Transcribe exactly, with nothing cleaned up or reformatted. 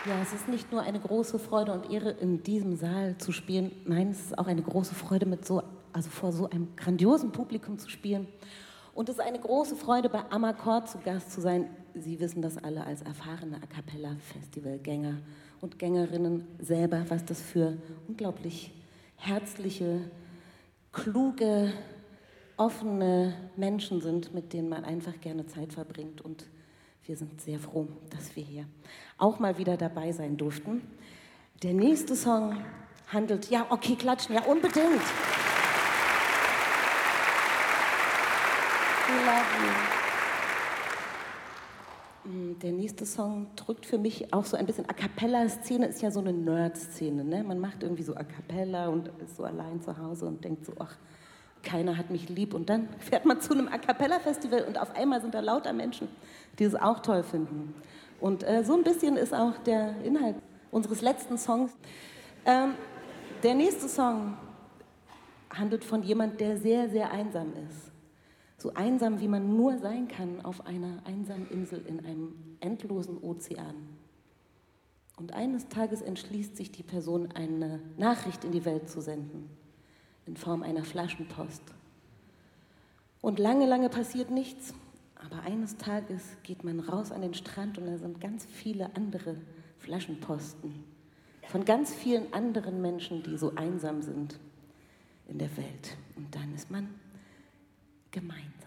Ja, es ist nicht nur eine große Freude und Ehre, in diesem Saal zu spielen. Nein, es ist auch eine große Freude, mit so, also vor so einem grandiosen Publikum zu spielen. Und es ist eine große Freude, bei Amarcord zu Gast zu sein. Sie wissen das alle als erfahrene A-Cappella-Festivalgänger und Gängerinnen selber, was das für unglaublich herzliche, kluge, offene Menschen sind, mit denen man einfach gerne Zeit verbringt. Und wir sind sehr froh, dass wir hier auch mal wieder dabei sein durften. Der nächste Song handelt, ja, okay, klatschen, ja, unbedingt. We love you. Der nächste Song drückt für mich auch so ein bisschen, A-Cappella-Szene ist ja so eine Nerd-Szene, ne? Man macht irgendwie so A-Cappella und ist so allein zu Hause und denkt so, ach, keiner hat mich lieb. Und dann fährt man zu einem A-Cappella-Festival und auf einmal sind da lauter Menschen, die es auch toll finden. Und äh, so ein bisschen ist auch der Inhalt unseres letzten Songs. Ähm, der nächste Song handelt von jemand, der sehr, sehr einsam ist. So einsam, wie man nur sein kann auf einer einsamen Insel in einem endlosen Ozean. Und eines Tages entschließt sich die Person, eine Nachricht in die Welt zu senden, in Form einer Flaschenpost. Und lange, lange passiert nichts. Aber eines Tages geht man raus an den Strand und da sind ganz viele andere Flaschenposten von ganz vielen anderen Menschen, die so einsam sind in der Welt. Und dann ist man gemeinsam.